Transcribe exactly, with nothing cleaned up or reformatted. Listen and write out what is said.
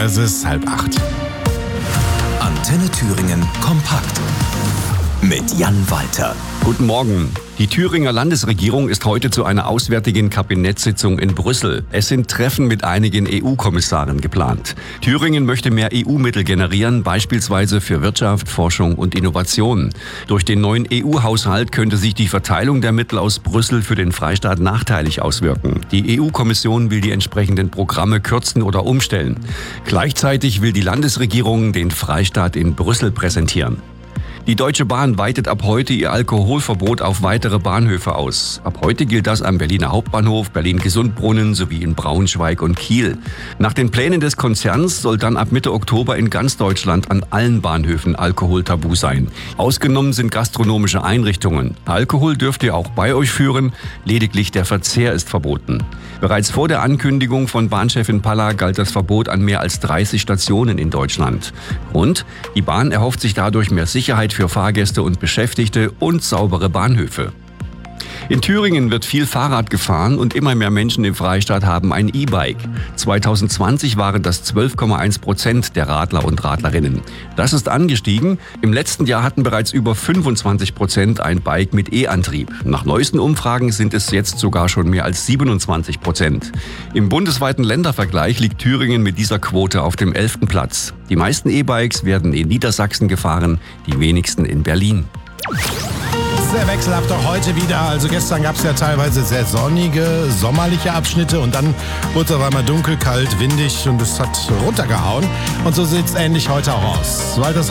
Es ist halb acht. Antenne Thüringen kompakt mit Jan Walter. Guten Morgen. Die Thüringer Landesregierung ist heute zu einer auswärtigen Kabinettssitzung in Brüssel. Es sind Treffen mit einigen E U-Kommissaren geplant. Thüringen möchte mehr E U-Mittel generieren, beispielsweise für Wirtschaft, Forschung und Innovation. Durch den neuen E U-Haushalt könnte sich die Verteilung der Mittel aus Brüssel für den Freistaat nachteilig auswirken. Die E U-Kommission will die entsprechenden Programme kürzen oder umstellen. Gleichzeitig will die Landesregierung den Freistaat in Brüssel präsentieren. Die Deutsche Bahn weitet ab heute ihr Alkoholverbot auf weitere Bahnhöfe aus. Ab heute gilt das am Berliner Hauptbahnhof, Berlin-Gesundbrunnen sowie in Braunschweig und Kiel. Nach den Plänen des Konzerns soll dann ab Mitte Oktober in ganz Deutschland an allen Bahnhöfen Alkohol tabu sein. Ausgenommen sind gastronomische Einrichtungen. Alkohol dürft ihr auch bei euch führen, lediglich der Verzehr ist verboten. Bereits vor der Ankündigung von Bahnchefin Palla galt das Verbot an mehr als dreißig Stationen in Deutschland. Und die Bahn erhofft sich dadurch mehr Sicherheit für Fahrgäste und Beschäftigte und saubere Bahnhöfe. In Thüringen wird viel Fahrrad gefahren und immer mehr Menschen im Freistaat haben ein E-Bike. zwanzig zwanzig waren das zwölf Komma eins Prozent der Radler und Radlerinnen. Das ist angestiegen. Im letzten Jahr hatten bereits über fünfundzwanzig Prozent ein Bike mit E-Antrieb. Nach neuesten Umfragen sind es jetzt sogar schon mehr als siebenundzwanzig Prozent. Im bundesweiten Ländervergleich liegt Thüringen mit dieser Quote auf dem elften Platz. Die meisten E-Bikes werden in Niedersachsen gefahren, die wenigsten in Berlin. Sehr wechselhaft auch heute wieder. Also gestern gab es ja teilweise sehr sonnige, sommerliche Abschnitte und dann wurde es auf einmal dunkel, kalt, windig und es hat runtergehauen. Und so sieht es ähnlich heute auch aus. Weil das